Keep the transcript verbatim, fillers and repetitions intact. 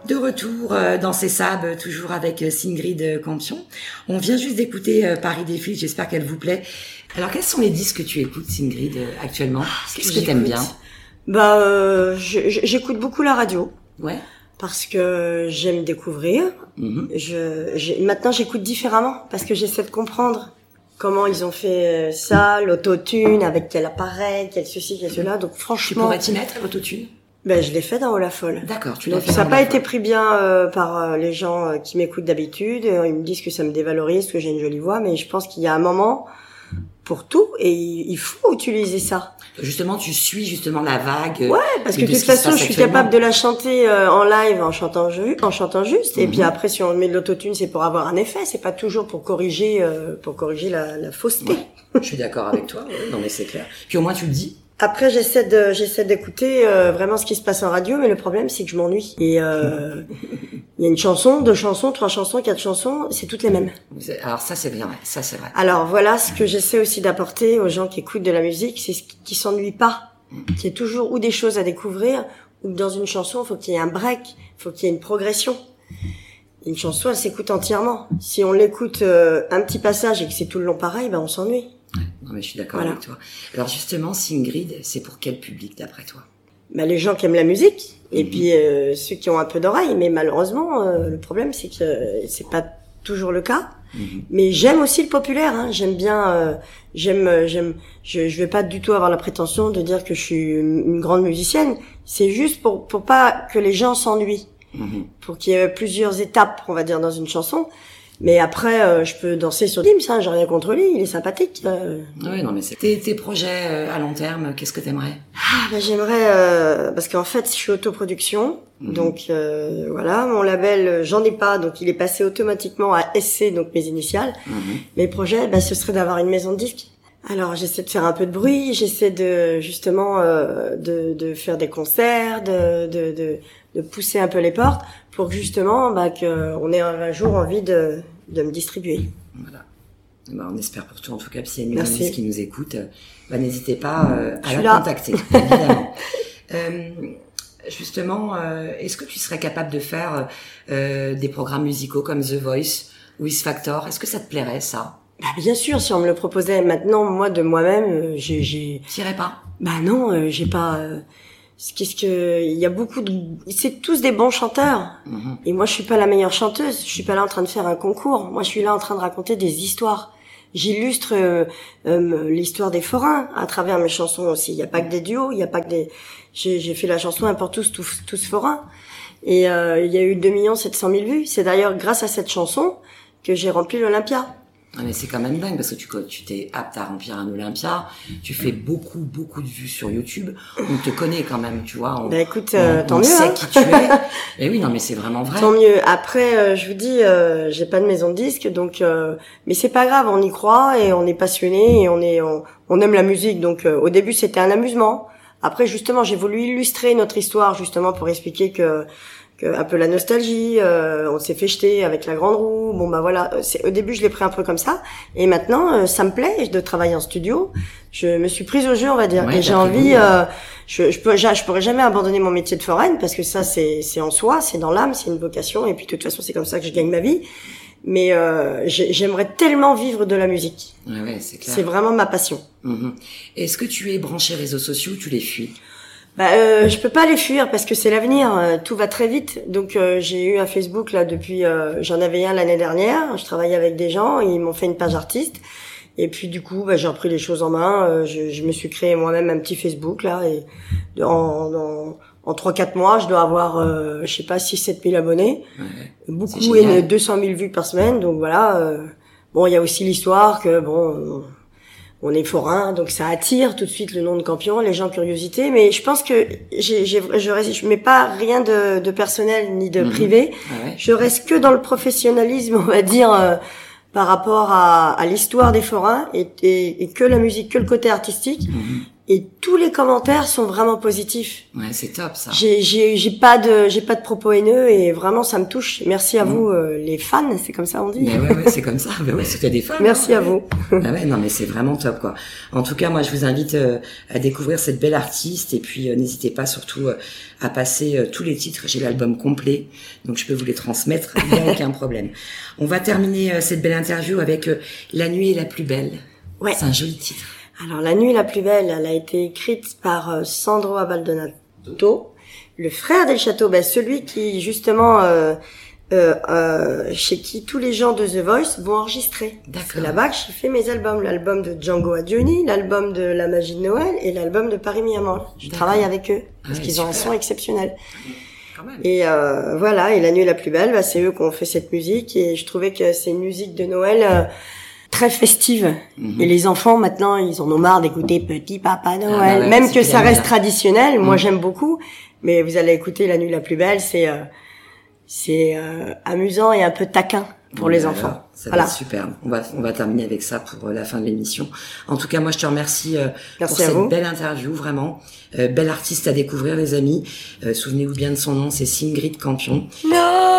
de retour euh, dans ces sables, toujours avec euh, Sigrid Campion. On vient juste d'écouter euh, Paris Défile, j'espère qu'elle vous plaît. Alors, quels sont les disques que tu écoutes, Sigrid, euh, actuellement? Qu'est-ce que t'aimes bien? Bah, euh, j'écoute beaucoup la radio. Ouais. Parce que j'aime découvrir. Mm-hmm. Je, j'ai, maintenant, j'écoute différemment parce que j'essaie de comprendre comment ils ont fait ça, l'autotune, avec quel appareil, quel ceci, quel cela. Donc, franchement. Tu pourrais t'y mettre, l'autotune? Ben, je l'ai fait dans Olafol. D'accord, tu l'as fait. Ça n'a pas été pris bien euh, par euh, les gens euh, qui m'écoutent d'habitude. Ils me disent que ça me dévalorise, que j'ai une jolie voix, mais je pense qu'il y a un moment pour tout et il faut utiliser ça. Justement, tu suis justement la vague. Ouais, parce que de toute façon, je suis capable de la chanter euh, en live en chantant ju- en chantant juste. Mm-hmm. Et puis après, si on met de l'autotune, c'est pour avoir un effet. C'est pas toujours pour corriger euh, pour corriger la, la fausseté. Ouais, je suis d'accord avec toi. Ouais, non mais c'est clair. Puis au moins tu le dis. Après, j'essaie de, j'essaie d'écouter euh, vraiment ce qui se passe en radio, mais le problème, c'est que je m'ennuie. Et euh, il y a une chanson, deux chansons, trois chansons, quatre chansons, c'est toutes les mêmes. Alors ça, c'est bien, ça c'est vrai. Alors voilà, ce que j'essaie aussi d'apporter aux gens qui écoutent de la musique, c'est qu'ils s'ennuient pas, qu'il y ait toujours ou des choses à découvrir, ou que dans une chanson, il faut qu'il y ait un break, il faut qu'il y ait une progression. Une chanson, elle s'écoute entièrement. Si on l'écoute euh, un petit passage et que c'est tout le long pareil, ben on s'ennuie. Ouais, non mais je suis d'accord voilà. avec toi. Alors justement, Sigrid, c'est pour quel public d'après toi? Bah les gens qui aiment la musique et mm-hmm. puis euh, ceux qui ont un peu d'oreille. Mais malheureusement, euh, le problème c'est que euh, c'est pas toujours le cas. Mm-hmm. Mais j'aime aussi le populaire. Hein. J'aime bien, euh, j'aime, j'aime. Je, je vais pas du tout avoir la prétention de dire que je suis une, une grande musicienne. C'est juste pour pour pas que les gens s'ennuient, mm-hmm. pour qu'il y ait plusieurs étapes, on va dire, dans une chanson. Mais après, euh, je peux danser sur Dims, hein, j'ai rien contre lui, il est sympathique. Euh. Oui, non, mais c'est tes, tes projets euh, à long terme, qu'est-ce que t'aimerais? Ah, bah, j'aimerais, euh, parce qu'en fait, je suis autoproduction, mm-hmm. donc euh, voilà, mon label, j'en ai pas, donc il est passé automatiquement à S C, donc mes initiales. Mm-hmm. Mes projets, bah, ce serait d'avoir une maison de disques. Alors, j'essaie de faire un peu de bruit, j'essaie de justement euh, de, de faire des concerts, de, de, de, de pousser un peu les portes pour que justement, bah, qu'on ait un jour envie de, de me distribuer. Voilà. Bah, on espère pour toi en tout cas. S'il y a une journaliste qui nous écoute, bah, n'hésitez pas euh, à la là. contacter, évidemment. euh, justement, euh, est-ce que tu serais capable de faire euh, des programmes musicaux comme The Voice ou X Factor? Est-ce que ça te plairait ça? Bah bien sûr, si on me le proposait maintenant, moi de moi-même, euh, j'ai, j'ai. T'irais pas? Bah non, euh, j'ai pas. Euh, qu'est-ce que il y a beaucoup de, c'est tous des bons chanteurs. Mm-hmm. Et moi, je suis pas la meilleure chanteuse. Je suis pas là en train de faire un concours. Moi, je suis là en train de raconter des histoires. J'illustre euh, euh, l'histoire des forains à travers mes chansons aussi. Il y a pas que des duos, il y a pas que des. J'ai, j'ai fait la chanson Un pour tous, tous, tous forains. Et euh, il y a eu deux millions sept cent mille vues. C'est d'ailleurs grâce à cette chanson que j'ai rempli l'Olympia. Ah mais c'est quand même dingue parce que tu tu t'es apte à remplir un Olympia, tu fais beaucoup beaucoup de vues sur YouTube, on te connaît quand même, tu vois. On, bah écoute, euh, on, tant on mieux. sait hein. qui tu es. Et oui, non mais c'est vraiment vrai. Tant mieux. Après, euh, je vous dis, euh, j'ai pas de maison de disque, donc euh, mais c'est pas grave, on y croit et on est passionné et on est on, on aime la musique. Donc euh, au début c'était un amusement. Après justement, j'ai voulu illustrer notre histoire justement pour expliquer que un peu la nostalgie, euh, on s'est fait jeter avec la grande roue. Bon bah voilà, c'est, au début je l'ai pris un peu comme ça, et maintenant euh, ça me plaît de travailler en studio. Je me suis prise au jeu, on va dire, ouais, et j'ai envie. Euh, je, je, peux, je pourrais jamais abandonner mon métier de foraine parce que ça c'est, c'est en soi, c'est dans l'âme, c'est une vocation, et puis de toute façon c'est comme ça que je gagne ma vie. Mais euh, j'aimerais tellement vivre de la musique. Ouais, ouais, c'est clair. C'est vraiment ma passion. Mm-hmm. Est-ce que tu es branché réseaux sociaux ou tu les fuis? Bah, euh, je peux pas les fuir parce que c'est l'avenir. Euh, tout va très vite. Donc euh, j'ai eu un Facebook là depuis. Euh, j'en avais un l'année dernière. Je travaillais avec des gens. Ils m'ont fait une page artiste. Et puis du coup, bah, j'ai repris les choses en main. Euh, je, je me suis créé moi-même un petit Facebook là. Et en en, en trois quatre mois, je dois avoir, euh, je sais pas, six sept mille abonnés. Ouais, beaucoup et deux cent mille vues par semaine. Donc voilà. Euh, bon, il y a aussi l'histoire que bon. On est forain, donc ça attire tout de suite le nom de Campion, les gens curiosité. Mais je pense que j'ai, j'ai, je, reste, je mets pas rien de, de personnel ni de mmh. privé. Ah ouais. Je reste que dans le professionnalisme, on va dire, euh, par rapport à, à l'histoire des forains et, et, et que la musique, que le côté artistique. Mmh. Et tous les commentaires sont vraiment positifs. Ouais, c'est top ça. J'ai j'ai j'ai pas de j'ai pas de propos haineux et vraiment ça me touche. Merci à mmh. vous euh, les fans, c'est comme ça on dit. Mais ouais ouais, c'est comme ça. Ben ouais, c'était des fans. Merci hein, à ouais. vous. Ah ouais, non mais c'est vraiment top quoi. En tout cas, moi je vous invite euh, à découvrir cette belle artiste et puis euh, n'hésitez pas surtout euh, à passer euh, tous les titres, j'ai l'album complet. Donc je peux vous les transmettre, il n'y a aucun problème. On va terminer euh, cette belle interview avec euh, La nuit est la plus belle. Ouais. C'est un joli titre. Alors, La nuit la plus belle, elle a été écrite par euh, Sandro Abaldonato, le frère del Château, ben, celui qui, justement, euh, euh, euh, chez qui tous les gens de The Voice vont enregistrer. D'accord. C'est là-bas que j'ai fait mes albums. L'album de Django Adjoni, l'album de La Magie de Noël et l'album de Paris Miamol. Je D'accord. travaille avec eux, parce ah, qu'ils super. ont un son exceptionnel. Quand même. Et euh, voilà, et La nuit la plus belle, bah, c'est eux qui ont fait cette musique, et je trouvais que c'est une musique de Noël... Euh, très festive. Mmh. Et les enfants, maintenant, ils en ont marre d'écouter Petit Papa Noël. Ah bah ouais, même que ça reste traditionnel. Mmh. Moi, j'aime beaucoup. Mais vous allez écouter La nuit la plus belle, c'est, euh, c'est, euh, amusant et un peu taquin pour mmh, les enfants. Alors, ça voilà. va être superbe. On va, on va terminer avec ça pour euh, la fin de l'émission. En tout cas, moi, je te remercie euh, Merci pour cette vous. belle interview, vraiment. Euh, belle artiste à découvrir, les amis. Euh, souvenez-vous bien de son nom, c'est Singrid Campion. Non!